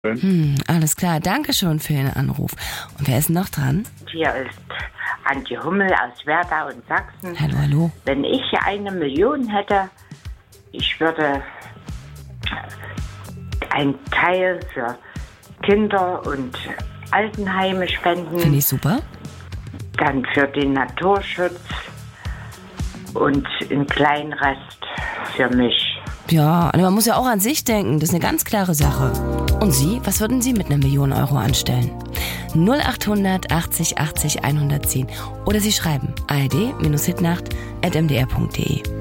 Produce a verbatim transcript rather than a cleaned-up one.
Hm, alles klar. Danke schon für Ihren Anruf. Und wer ist noch dran? Hier ist Antje Hummel aus Werdau in Sachsen. Hallo, hallo. Wenn ich eine Million hätte, ich würde einen Teil für Kinder- und Altenheime spenden. Finde ich super. Dann für den Naturschutz und einen kleinen Rest für mich. Ja, aber man muss ja auch an sich denken. Das ist eine ganz klare Sache. Und Sie? Was würden Sie mit einer Million Euro anstellen? null acht hundert achtzig achtzig hundertzehn. Oder Sie schreiben ard-hitnacht at m d r punkt d e.